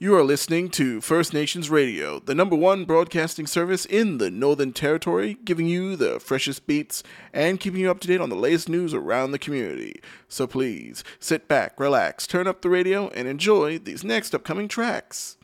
You are listening to First Nations Radio, the number one broadcasting service in the Northern Territory, giving you the freshest beats and keeping you up to date on the latest news around the community. So please, sit back, relax, turn up the radio, and enjoy these next upcoming tracks.